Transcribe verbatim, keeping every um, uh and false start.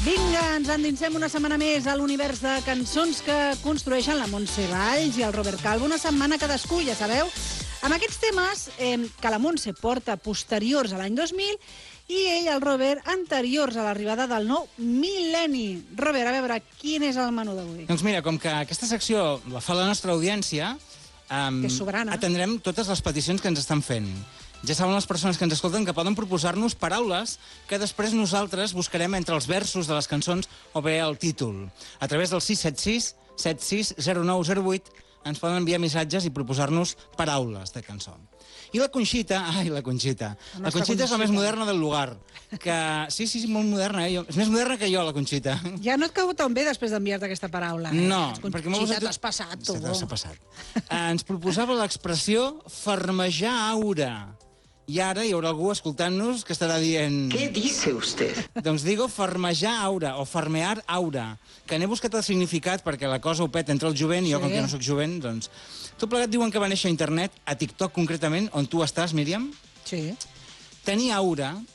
Vinga, ens endinsem una setmana més a l'univers de cançons que construeixen la Montse Valls i el Robert Calvo, una setmana cadascú, ja sabeu, amb aquests temes eh, que la Montse porta posteriors a l'any dos mil i ell, el Robert, anteriors a l'arribada del nou mil·lenni. Robert, a veure, quin és el menú d'avui? Doncs mira, com que aquesta secció la fa la nostra audiència, um, que és soberana, atendrem totes les peticions que ens estan fent. Ja saben les persones que ens escolten que poden proposar-nos paraules que després nosaltres buscarem entre els versos de les cançons o bé el títol. A través del sis set sis, set sis zero nou zero vuit ens poden enviar missatges i proposar-nos paraules de cançó. I la Conxita, ai, la Conxita. La Conxita és la més moderna del lugar. Que... Sí, sí, sí, molt moderna, eh? És més moderna que jo, la Conxita. Ja no et cau tan bé després d'enviar-te aquesta paraula. Eh? No, perquè molt Conxita, t'has passat, tu. Sí, t'has passat. Eh, ens proposava l'expressió farmejar aura. I ara hi haurà algú escoltant-nos que estarà dient... Què dice usted? Doncs digo farmejar aura, o farmear aura, que n'he buscat el significat perquè la cosa ho peta entre el jovent, i jo, com que no sóc jovent, doncs... Tot plegat diuen que va néixer a internet, a TikTok concretament, on tu estàs, Míriam. Sí. Tenir aura